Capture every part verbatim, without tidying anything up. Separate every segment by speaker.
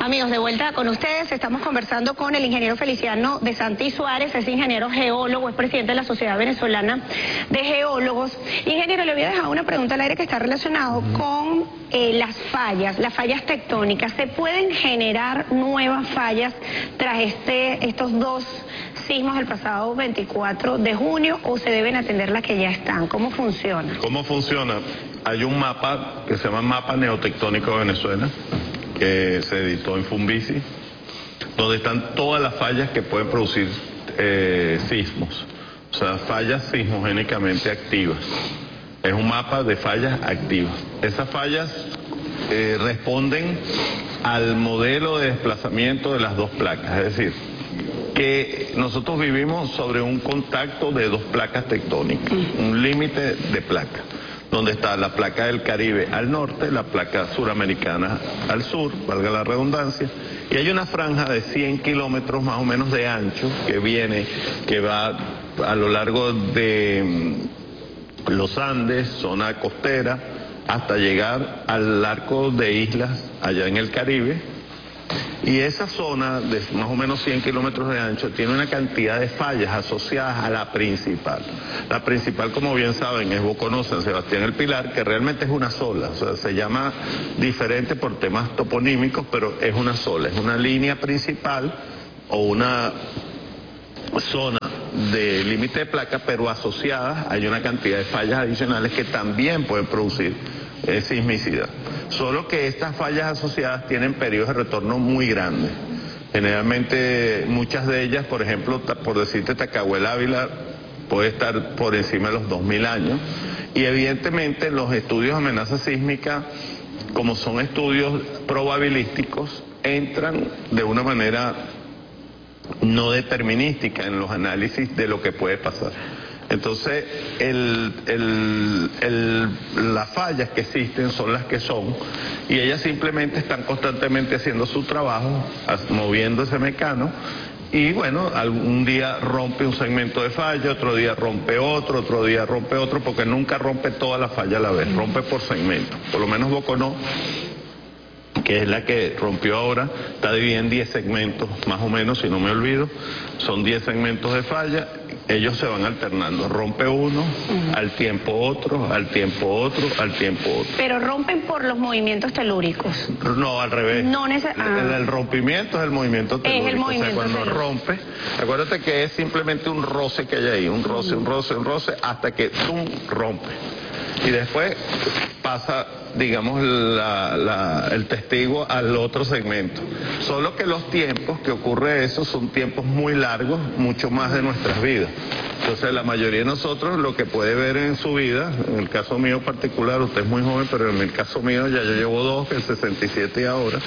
Speaker 1: Amigos, de vuelta con ustedes, estamos conversando con el ingeniero Feliciano de Santi Suárez, es ingeniero geólogo, es presidente de la Sociedad Venezolana de Geólogos. Ingeniero, le voy a dejar una pregunta al aire que está relacionado uh-huh. con eh, las fallas, las fallas tectónicas. ¿Se pueden generar nuevas fallas tras este, estos dos sismos del pasado veinticuatro de junio o se deben atender las que ya están? ¿Cómo funciona?
Speaker 2: ¿Cómo funciona? Hay un mapa que se llama Mapa Neotectónico de Venezuela, que se editó en Funvisi, donde están todas las fallas que pueden producir eh, sismos, o sea, fallas sismogénicamente activas. Es un mapa de fallas activas. Esas fallas eh, responden al modelo de desplazamiento de las dos placas, es decir, que nosotros vivimos sobre un contacto de dos placas tectónicas, un límite de placas, donde está la placa del Caribe al norte, la placa suramericana al sur, valga la redundancia, y hay una franja de cien kilómetros más o menos de ancho que viene, que va a lo largo de los Andes, zona costera, hasta llegar al arco de islas allá en el Caribe. Y esa zona de más o menos cien kilómetros de ancho tiene una cantidad de fallas asociadas a la principal. La principal, como bien saben, es Boconó, San Sebastián el Pilar, que realmente es una sola. O sea, se llama diferente por temas toponímicos, pero es una sola. Es una línea principal o una zona de límite de placa, pero asociadas hay una cantidad de fallas adicionales que también pueden producir eh, sismicidad. Solo que estas fallas asociadas tienen periodos de retorno muy grandes. Generalmente muchas de ellas, por ejemplo, por decirte Tacahuel Ávila, puede estar por encima de los dos mil años. Y evidentemente los estudios de amenaza sísmica, como son estudios probabilísticos, entran de una manera no determinística en los análisis de lo que puede pasar. Entonces, el, el, el, las fallas que existen son las que son, y ellas simplemente están constantemente haciendo su trabajo, moviendo ese mecano, y bueno, algún día rompe un segmento de falla, otro día rompe otro, otro día rompe otro, porque nunca rompe toda la falla a la vez, rompe por segmento. Por lo menos Boconó, que es la que rompió ahora, está dividida en diez segmentos, más o menos, si no me olvido. Son diez segmentos de falla, ellos se van alternando. Rompe uno, uh-huh. al tiempo otro, al tiempo otro, al tiempo otro.
Speaker 1: Pero rompen por los movimientos telúricos.
Speaker 2: No, al revés.
Speaker 1: No neces- ah.
Speaker 2: el, el rompimiento es el movimiento telúrico.
Speaker 1: Es el movimiento
Speaker 2: o sea, cuando
Speaker 1: telúrico.
Speaker 2: rompe, acuérdate que es simplemente un roce que hay ahí, un roce, uh-huh. un roce, un roce, hasta que ¡tum! Rompe. Y después pasa, digamos, la, la, el testigo al otro segmento. Solo que los tiempos que ocurre eso son tiempos muy largos, mucho más de nuestras vidas. Entonces la mayoría de nosotros lo que puede ver en su vida, en el caso mío particular, usted es muy joven, pero en el caso mío ya yo llevo dos, el sesenta y siete y ahora,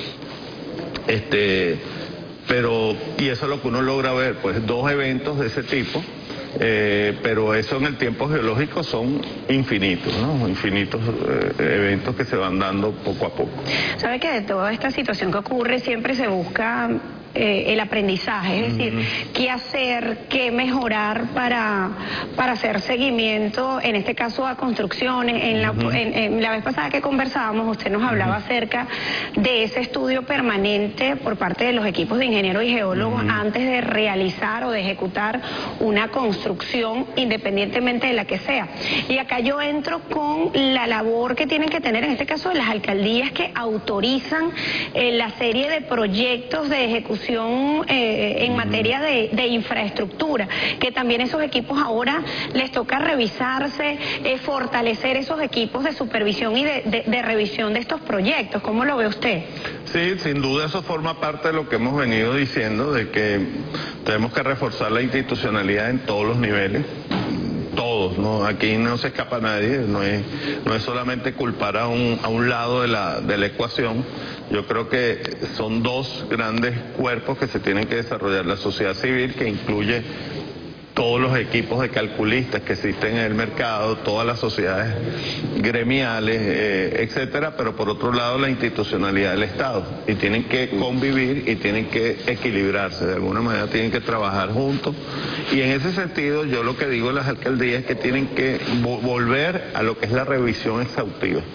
Speaker 2: este, pero, y eso es lo que uno logra ver, pues dos eventos de ese tipo. Eh, pero eso en el tiempo geológico son infinitos, ¿no? Infinitos eh, eventos que se van dando poco a poco.
Speaker 1: ¿Sabe que de toda esta situación que ocurre siempre se busca eh, el aprendizaje? Es decir, uh-huh. qué hacer, qué mejorar para, para hacer seguimiento, en este caso a construcciones. En la, uh-huh. en, en la vez pasada que conversábamos, usted nos hablaba uh-huh. acerca de ese estudio permanente por parte de los equipos de ingenieros y geólogos uh-huh. antes de realizar o de ejecutar una construcción. construcción independientemente de la que sea. Y acá yo entro con la labor que tienen que tener en este caso las alcaldías que autorizan eh, la serie de proyectos de ejecución eh, en materia de, de infraestructura, que también esos equipos ahora les toca revisarse, eh, fortalecer esos equipos de supervisión y de, de, de revisión de estos proyectos. ¿Cómo lo ve usted?
Speaker 2: Sí, sin duda eso forma parte de lo que hemos venido diciendo, de que tenemos que reforzar la institucionalidad en todos los niveles, todos, ¿no? Aquí no se escapa nadie, no es, no es solamente culpar a un, a un lado de la, de la ecuación. Yo creo que son dos grandes cuerpos que se tienen que desarrollar, la sociedad civil, que incluye todos los equipos de calculistas que existen en el mercado, todas las sociedades gremiales, eh, etcétera, pero por otro lado la institucionalidad del Estado, y tienen que convivir y tienen que equilibrarse, de alguna manera tienen que trabajar juntos, y en ese sentido yo lo que digo a las alcaldías es que tienen que volver a lo que es la revisión exhaustiva.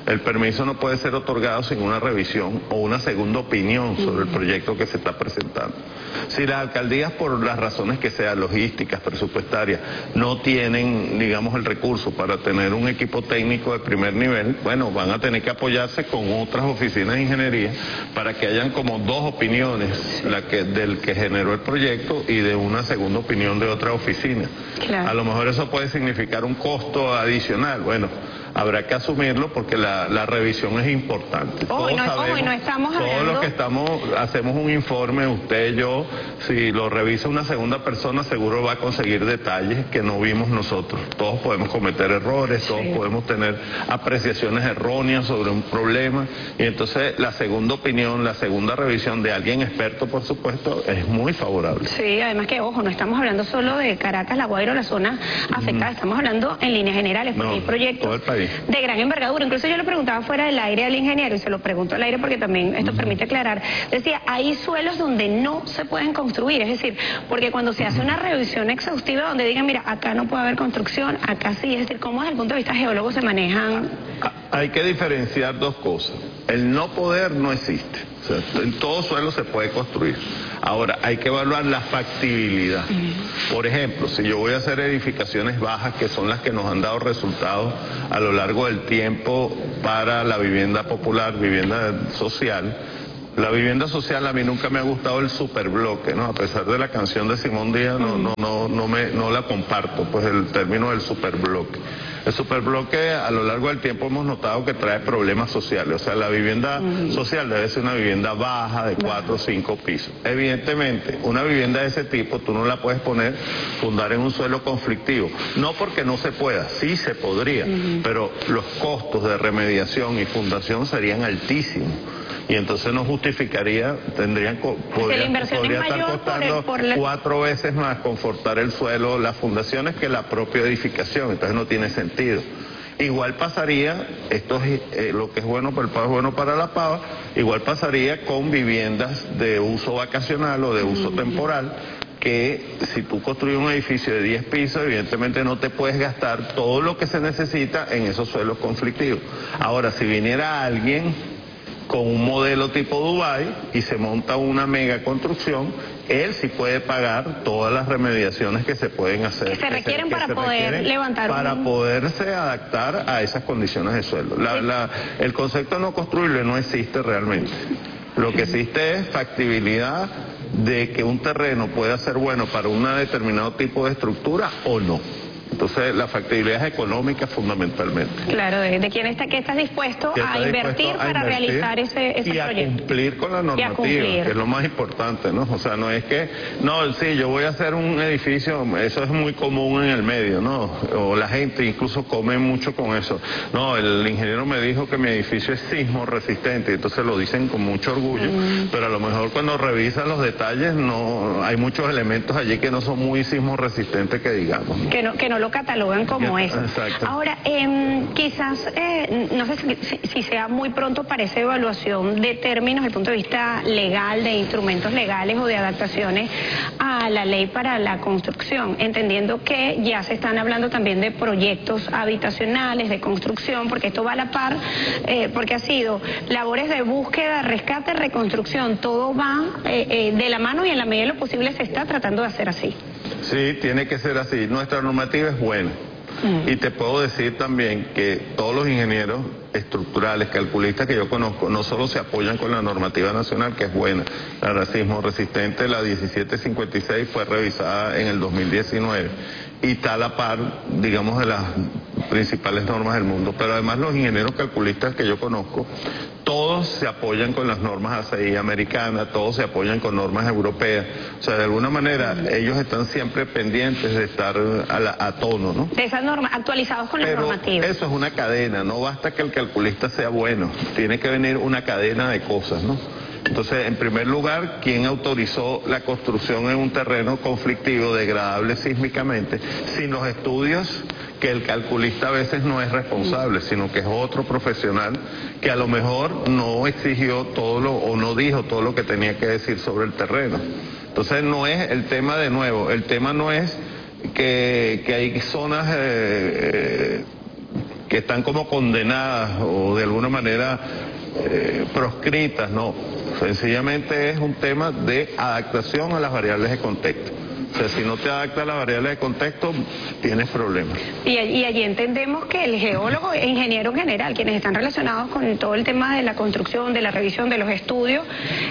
Speaker 2: El permiso no puede ser otorgado sin una revisión o una segunda opinión sobre el proyecto que se está presentando. Si las alcaldías, por las razones que sean, logísticas, presupuestarias, no tienen, digamos, el recurso para tener un equipo técnico de primer nivel, bueno, van a tener que apoyarse con otras oficinas de ingeniería para que hayan como dos opiniones, la que, del que generó el proyecto y de una segunda opinión de otra oficina. Claro. A lo mejor eso puede significar un costo adicional, bueno, habrá que asumirlo porque la, la revisión es importante.
Speaker 1: Oh,
Speaker 2: todos
Speaker 1: no,
Speaker 2: sabemos,
Speaker 1: oh, no estamos
Speaker 2: todos
Speaker 1: hablando...
Speaker 2: los que estamos, hacemos un informe, usted, yo, si lo revisa una segunda persona, seguro va a conseguir detalles que no vimos nosotros. Todos podemos cometer errores, todos sí. podemos tener apreciaciones erróneas sobre un problema, y entonces la segunda opinión, la segunda revisión de alguien experto, por supuesto, es muy favorable.
Speaker 1: Sí, además que, ojo, no estamos hablando solo de Caracas, La Guaira, la zona afectada, mm. estamos hablando en líneas generales, porque no, hay proyectos todo el país. De gran envergadura. Incluso yo le preguntaba fuera del aire al ingeniero, y se lo pregunto al aire porque también esto uh-huh. permite aclarar. Decía, hay suelos donde no se pueden construir, es decir, porque cuando se hace una revisión exhaustiva donde digan, mira, acá no puede haber construcción, acá sí, es decir, ¿cómo desde el punto de vista geólogo se manejan?
Speaker 2: Hay que diferenciar dos cosas. El no poder no existe. O sea, en todo suelo se puede construir. Ahora, hay que evaluar la factibilidad. Por ejemplo, si yo voy a hacer edificaciones bajas, que son las que nos han dado resultados a lo largo del tiempo para la vivienda popular, vivienda social. La vivienda social, a mí nunca me ha gustado el superbloque, ¿no? A pesar de la canción de Simón Díaz, no, no, no, no, me, no la comparto, pues el término del superbloque. El superbloque, a lo largo del tiempo hemos notado que trae problemas sociales. O sea, la vivienda uh-huh. social debe ser una vivienda baja, de cuatro o cinco pisos. Evidentemente, una vivienda de ese tipo tú no la puedes poner, fundar en un suelo conflictivo. No porque no se pueda, sí se podría, uh-huh. pero los costos de remediación y fundación serían altísimos. Y entonces no justificaría, tendrían, podría, podría estar costando por el, por la... cuatro veces más confortar el suelo, las fundaciones, que la propia edificación, entonces no tiene sentido. Igual pasaría, esto es eh, lo que es bueno para el pavo es bueno para la pava, igual pasaría con viviendas de uso vacacional o de uso mm. temporal, que si tú construyes un edificio de diez pisos, evidentemente no te puedes gastar todo lo que se necesita en esos suelos conflictivos. Ahora, si viniera alguien con un modelo tipo Dubái y se monta una mega construcción, él sí puede pagar todas las remediaciones que se pueden hacer.
Speaker 1: Que se requieren que se, para que se poder requieren levantar
Speaker 2: Para
Speaker 1: un...
Speaker 2: poderse adaptar a esas condiciones de suelo. La, sí. la, el concepto no construible no existe realmente. Lo que existe es factibilidad de que un terreno pueda ser bueno para un determinado tipo de estructura o no. Entonces, la factibilidad es económica fundamentalmente.
Speaker 1: Claro, de, de quién está, que estás dispuesto
Speaker 2: que está
Speaker 1: a invertir
Speaker 2: dispuesto a
Speaker 1: para
Speaker 2: invertir
Speaker 1: realizar ese, ese
Speaker 2: y
Speaker 1: proyecto.
Speaker 2: Y a cumplir con la normativa,
Speaker 1: cumplir.
Speaker 2: que es lo más importante, ¿no? O sea, no es que, no, sí, yo voy a hacer un edificio, eso es muy común en el medio, ¿no? O la gente incluso come mucho con eso. No, el ingeniero me dijo que mi edificio es sismo resistente, entonces lo dicen con mucho orgullo, mm. pero a lo mejor cuando revisan los detalles, no, hay muchos elementos allí que no son muy sismo resistentes, que digamos, ¿no?
Speaker 1: Que no, que no lo catalogan como eso.
Speaker 2: Exacto.
Speaker 1: Ahora, eh, quizás, eh, no sé si, si sea muy pronto para esa evaluación de términos desde el punto de vista legal, de instrumentos legales o de adaptaciones a la ley para la construcción, entendiendo que ya se están hablando también de proyectos habitacionales, de construcción, porque esto va a la par, eh, porque ha sido labores de búsqueda, rescate, reconstrucción, todo va eh, eh, de la mano y en la medida de lo posible se está tratando de hacer así.
Speaker 2: Sí, tiene que ser así. Nuestra normativa es buena. Mm. Y te puedo decir también que todos los ingenieros estructurales, calculistas que yo conozco, no solo se apoyan con la normativa nacional, que es buena, la racismo resistente, la diecisiete cincuenta y seis, fue revisada en el dos mil diecinueve y está a la par, digamos, de las principales normas del mundo. Pero además los ingenieros calculistas que yo conozco, todos se apoyan con las normas A C I americanas, todos se apoyan con normas europeas. O sea, de alguna manera, ellos están siempre pendientes de estar a, la, a tono, ¿no?
Speaker 1: De esas normas, actualizados con las normativas.
Speaker 2: Eso es una cadena, no basta que el calculista sea bueno, tiene que venir una cadena de cosas, ¿no? Entonces, en primer lugar, ¿quién autorizó la construcción en un terreno conflictivo, degradable sísmicamente, sin los estudios que el calculista a veces no es responsable, sino que es otro profesional que a lo mejor no exigió todo lo, o no dijo todo lo que tenía que decir sobre el terreno? Entonces, no es el tema de nuevo, el tema no es que, que hay zonas... Eh, eh, que están como condenadas o de alguna manera eh, proscritas, no. Sencillamente es un tema de adaptación a las variables de contexto. O sea, si no te adaptas a las variables de contexto, tienes problemas.
Speaker 1: Y, y allí entendemos que el geólogo e ingeniero en general, quienes están relacionados con todo el tema de la construcción, de la revisión, de los estudios,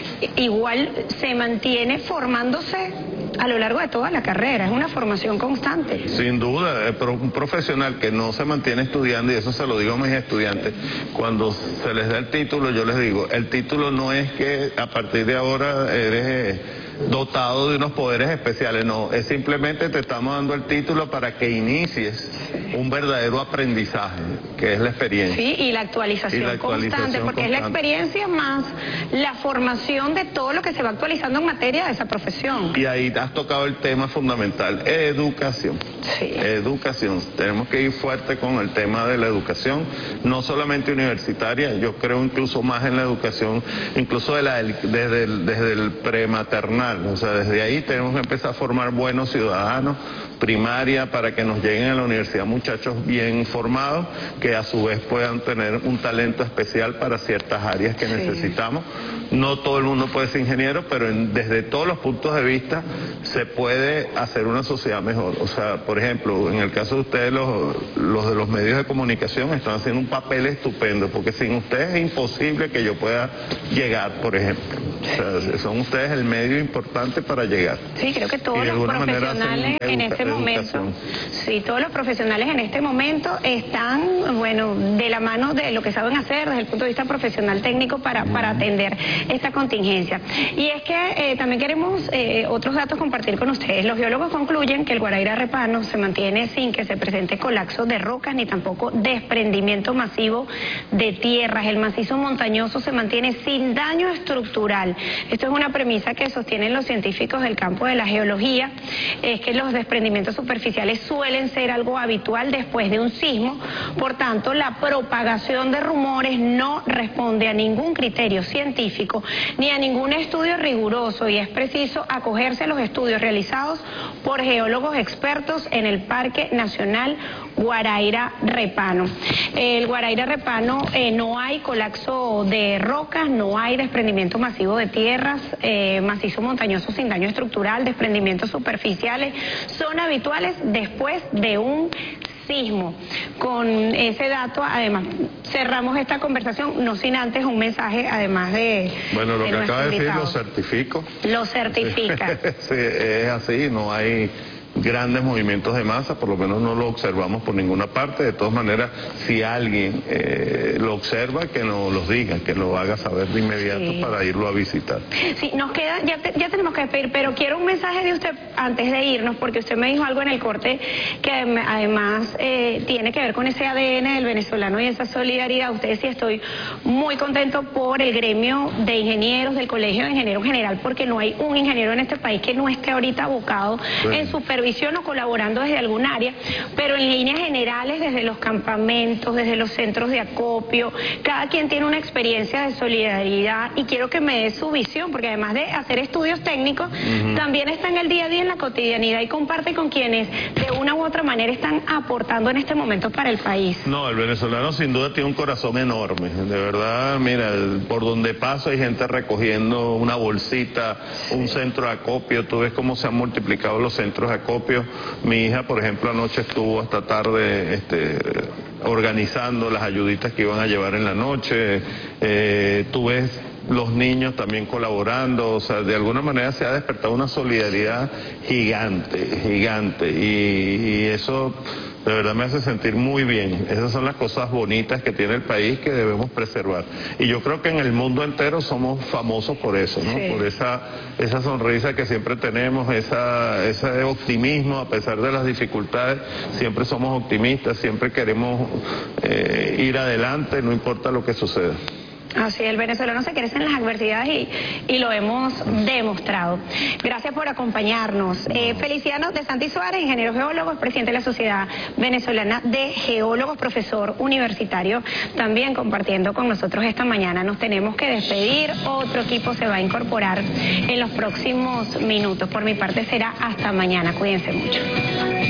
Speaker 1: igual se mantiene formándose a lo largo de toda la carrera, es una formación constante.
Speaker 2: Sin duda, pero un profesional que no se mantiene estudiando, y eso se lo digo a mis estudiantes, cuando se les da el título, yo les digo, el título no es que a partir de ahora eres dotado de unos poderes especiales, no, es simplemente te estamos dando el título para que inicies un verdadero aprendizaje, que es la experiencia.
Speaker 1: Sí, y la actualización, y la actualización constante, porque constante. Es la experiencia más la formación de todo lo que se va actualizando en materia de esa profesión.
Speaker 2: Y ahí has tocado el tema fundamental, educación.
Speaker 1: Sí.
Speaker 2: Educación, tenemos que ir fuerte con el tema de la educación, no solamente universitaria, yo creo incluso más en la educación, incluso de la, desde el, desde el prematernal, o sea, desde ahí tenemos que empezar a formar buenos ciudadanos, primaria, para que nos lleguen a la universidad muchachos bien formados, que a su vez puedan tener un talento especial para ciertas áreas que sí. necesitamos. No todo el mundo puede ser ingeniero, pero en, desde todos los puntos de vista se puede hacer una sociedad mejor. O sea, por ejemplo, en el caso de ustedes, los, los de los medios de comunicación están haciendo un papel estupendo, porque sin ustedes es imposible que yo pueda llegar, por ejemplo. O sea, son ustedes el medio importante para llegar.
Speaker 1: Sí, creo que todos los profesionales en este momento, sí, todos los profesionales en este momento están, bueno, de la mano de lo que saben hacer desde el punto de vista profesional técnico para, para atender esta contingencia. Y es que eh, también queremos eh, otros datos compartir con ustedes. Los geólogos concluyen que el Guaraíra Repano se mantiene sin que se presente colapso de rocas ni tampoco desprendimiento masivo de tierras. El macizo montañoso se mantiene sin daño estructural. Esto es una premisa que sostienen los científicos del campo de la geología, es que los desprendimientos superficiales suelen ser algo habitual después de un sismo, por tanto la propagación de rumores no responde a ningún criterio científico ni a ningún estudio riguroso, y es preciso acogerse a los estudios realizados por geólogos expertos en el Parque Nacional Guaraíra Repano. El Guaraíra Repano eh, no hay colapso de rocas, no hay desprendimiento masivo de tierras, eh, macizo montañoso sin daño estructural, desprendimientos superficiales son habituales después de un sismo. Con ese dato, además, cerramos esta conversación, no sin antes un mensaje, además de...
Speaker 2: Bueno, lo
Speaker 1: de
Speaker 2: que acaba de decir lo certifico.
Speaker 1: Lo certifica.
Speaker 2: Sí, es así, no hay grandes movimientos de masa, por lo menos no lo observamos por ninguna parte. De todas maneras, si alguien eh, lo observa, que nos lo diga, que lo haga saber de inmediato sí. para irlo a visitar.
Speaker 1: Sí, nos queda, ya, te, ya tenemos que despedir, pero quiero un mensaje de usted antes de irnos, porque usted me dijo algo en el corte que además eh, tiene que ver con ese A D N del venezolano y esa solidaridad. Usted decía, estoy muy contento por el gremio de ingenieros, del Colegio de Ingenieros General, porque no hay un ingeniero en este país que no esté ahorita abocado sí. en supervisión o colaborando desde algún área, pero en líneas generales, desde los campamentos, desde los centros de acopio, cada quien tiene una experiencia de solidaridad, y quiero que me dé su visión, porque además de hacer estudios técnicos, uh-huh. también está en el día a día, en la cotidianidad, y comparte con quienes de una u otra manera están aportando en este momento para el país.
Speaker 2: No, el venezolano sin duda tiene un corazón enorme, de verdad, mira, por donde pasa hay gente recogiendo una bolsita, un centro de acopio, tú ves cómo se han multiplicado los centros de acopio. Mi hija, por ejemplo, anoche estuvo hasta tarde este, organizando las ayuditas que iban a llevar en la noche. Eh, tú ves los niños también colaborando, o sea, de alguna manera se ha despertado una solidaridad gigante, gigante, y, y eso de verdad me hace sentir muy bien. Esas son las cosas bonitas que tiene el país que debemos preservar. Y yo creo que en el mundo entero somos famosos por eso, ¿no? Sí. Por esa esa sonrisa que siempre tenemos, esa ese optimismo a pesar de las dificultades. Siempre somos optimistas, siempre queremos eh, ir adelante, no importa lo que suceda.
Speaker 1: Así, el venezolano se crece en las adversidades y, y lo hemos demostrado. Gracias por acompañarnos. Eh, Feliciano de Santi Suárez, ingeniero geólogo, presidente de la Sociedad Venezolana de Geólogos, profesor universitario, también compartiendo con nosotros esta mañana. Nos tenemos que despedir, otro equipo se va a incorporar en los próximos minutos. Por mi parte será hasta mañana, cuídense mucho.